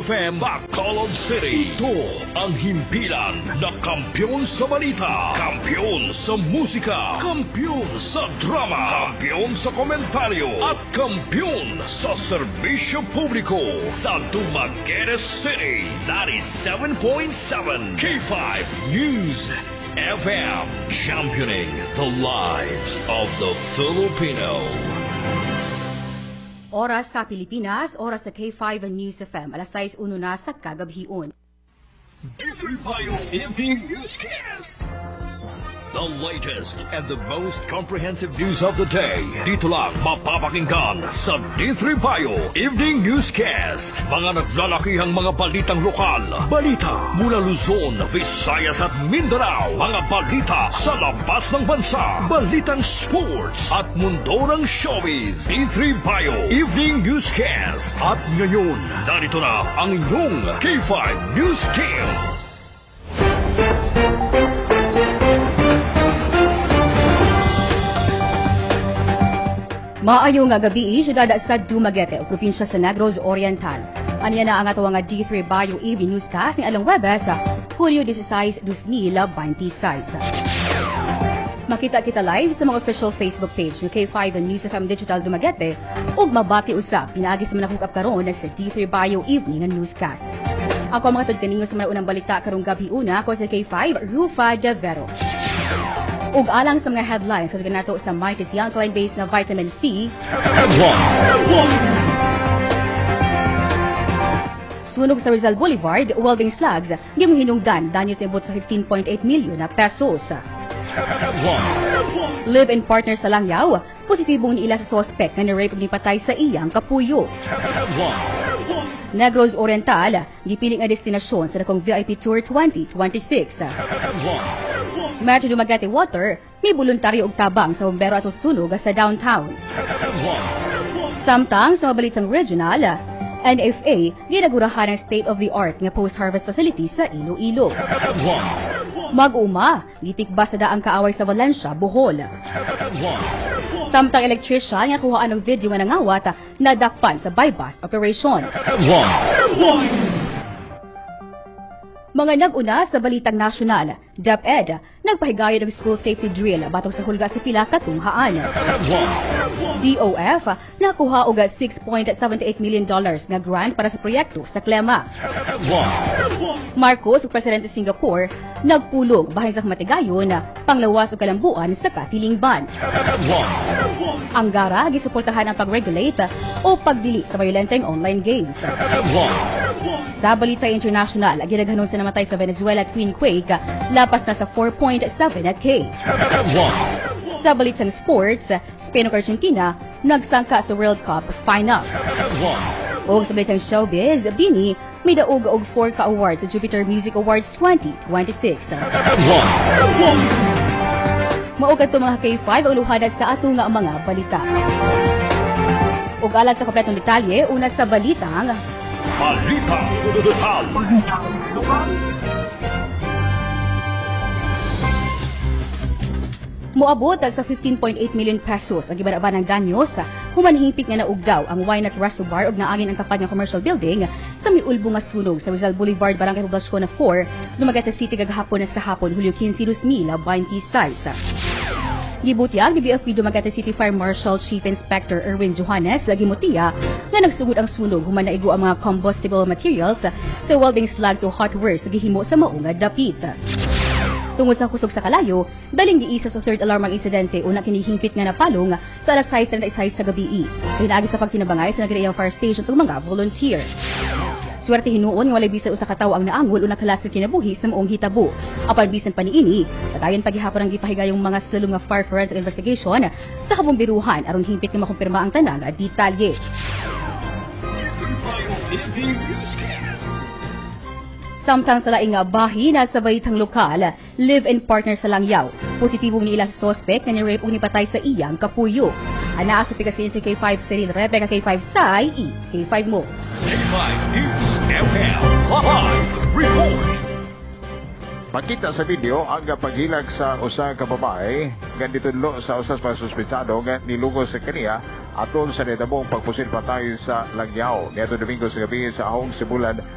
FM, Bacolod City. Ito ang himpilan na kampiyon sa balita, kampiyon sa musika, kampiyon sa drama, kampiyon sa komentaryo, at kampiyon sa serbisyo publiko sa Dumaguete City. 97.7 K5 News FM, championing the lives of the Filipino. Oras sa Pilipinas, oras sa K5 News FM, alas 6:01 na sa kagabhion. D3 Payo Evening Newscast. The latest and the most comprehensive news of the day. Dito lang mapapakinggan sa D3 Payo Evening Newscast. Mga naglalakihang mga balitang lokal. Balita mula Luzon, Visayas at Mindanao. Mga balita sa labas ng bansa. Balitang sports at mundo ng showbiz. D3 Payo Evening Newscast. At ngayon, narito na ang inyong K5 News Team. Maayong nga gabi, siyudad sa Dumaguete, o probinsya sa Negros Oriental. Aniya na ang ato nga D3 Bayo Evening Newscast ng alang Webes, Hulyo 16, 2026. Makita kita live sa mga official Facebook page ng K5 News FM Digital Dumaguete ug mabati usab pinaagi sa manakukap karon sa D3 Bayo Evening Newscast. Ako ang mga tudkaninyo sa mga unang balita karong gabi una ako sa K5 Rufa de Vero. Ug alang sa mga headlines sa nato sa Mighty's Young Client Base na Vitamin C. Sunog sa Rizal Boulevard, welding slugs, giyong hinungdan danyo sa ibot sa 15.8 milyon na pesos. Live-in partner sa Langyaw, positibong niila sa suspect na ni-rape ug nipatay sa iyang kapuyo. Negros Oriental, gipiling ang destinasyon sa dakong VIP Tour 2026. Metro Dumaguete Water, may voluntaryo og tabang sa bombero at sunog sa downtown. Samtang sa mabalitang regional, NFA, ginagurahan ng state-of-the-art nga post-harvest facility sa Iloilo. Mag-uma, gitikba sa daang kaaway sa Valencia, Bohol. Samtang electrician nga kuhaan ng video nga nangawat, nadakpan sa bypass operation. Mga nag-una sa balitang nasyonal, DepEd, nagpahigayon ng school safety drill batong sa hulga sa pila katunghaan. DOF, nakuha og $6.78 million na grant para sa proyekto sa Klema. Marcos, presidente Singapore, nagpulong bahin sa matigayon panglawas o kalambuan sa katilingban. Anggara, gisuportahan ang pag-regulate o pagdili sa violenteng online games. Sa balita international, ginaghanon sa namatay sa Venezuela twin quake, lapas na sa 4.7 at K. Sa balitang sports, Spain ug Argentina nagsangka sa World Cup final. O sa balitang showbiz, Bini may daog og 4 ka-awards sa Jupiter Music Awards 2026. Maugad to mga K5 ang luhanan sa ato nga mga balita. Ug alang sa kompletong detalye, una sa balitang Balita Lokal. Moabot sa 15.8 million pesos ang gibaraba ng danyos humanhingpit nga naugdaw ang Why Not Resto Bar ug naangin ang tapat nga commercial building sa miulbo nga sunog sa Rizal Boulevard, Barangay Poblacion 4, Dumaguete City kagahapon na sa hapon, Hulyo 15, 2026. Gibutyag ni BFP Dumaguete City Fire Marshal Chief Inspector Erwin Johannes gimutiya na nagsugod ang sunog human naigo ang mga combustible materials sa welding slugs o hotware sa gihimo sa maunga dapit. Tungod sa kusog sa kalayo, daling giisa sa third alarm ang insidente una kinihingpit nga napalong sa alas 6:36 sa gabi. Pinaagi sa pagkinabangay sa nagreiyang fire station sa mga volunteer. Swerte hinuon nga walay bisan usa ka tawo ang naangol o nakalasag kinabuhi sa maong hitabo. Apan bisan pa niini, patayon paghihapon ang gipahigayong mga slalom nga fire forensic investigation sa kabombiruhan aron himpit nga makumpirma ang tanang detalye. Samtang sa laing bahin sa balitang lokal, live-in partner sa Langyaw. Positibong niila sa suspect na ni-rape o nipatay sa iyang kapuyo. Ana sa pikasin si K5 Cyril Rebecca K5 Sai K5 mo. K5 News FM Live Report. Makita sa video ang paghilag sa usa ka babae nga ditudlo sa usas pa suspetsado nga nilugos sa kaniya atol sa nitabong pagpusil patay sa Langyaw niadtong Domingo sa gabi sa ahong sibulan